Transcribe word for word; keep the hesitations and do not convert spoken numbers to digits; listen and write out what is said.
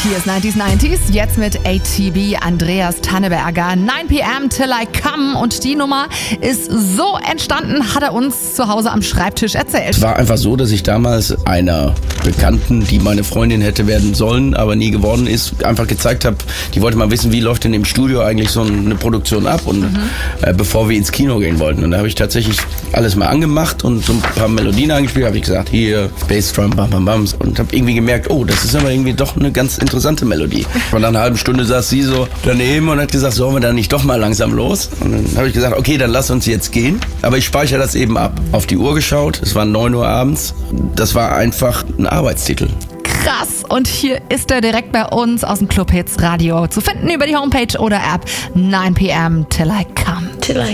Hier ist neunzig neunzig, jetzt mit A T B, Andreas Tanneberger, nine p m till I come. Und die Nummer ist so entstanden, hat er uns zu Hause am Schreibtisch erzählt. Es war einfach so, dass ich damals einer Bekannten, die meine Freundin hätte werden sollen, aber nie geworden ist, einfach gezeigt habe, die wollte mal wissen, wie läuft denn im Studio eigentlich so eine Produktion ab, und mhm. äh, bevor wir ins Kino gehen wollten. Und da habe ich tatsächlich alles mal angemacht und so ein paar Melodien eingespielt, habe ich gesagt, hier, Bassdrum, bam, bam, bam, und habe irgendwie gemerkt, oh, das ist aber irgendwie doch eine ganz interessante Melodie. Und nach einer halben Stunde saß sie so daneben und hat gesagt, sollen wir dann nicht doch mal langsam los? Und dann habe ich gesagt, okay, dann lass uns jetzt gehen. Aber ich speichere das eben ab. Auf die Uhr geschaut, es war neun Uhr abends. Das war einfach ein Arbeitstitel. Krass, und hier ist er direkt bei uns aus dem Club Hits Radio zu finden über die Homepage oder App nine p m till I come. Till I